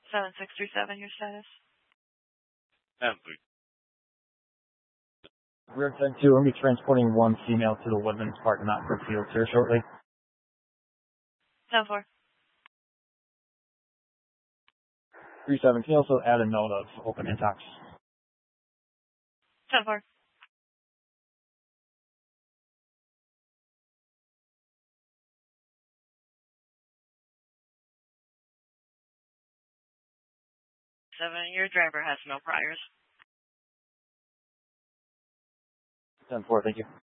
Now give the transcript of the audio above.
7637, your status? 10-3. We're 10-2. We're going to be transporting one female to the Woodlands parking lot for field here shortly. 10-4. 37. Can you also add a note of open intox? 10-4. Your driver has no priors. 10-4, thank you.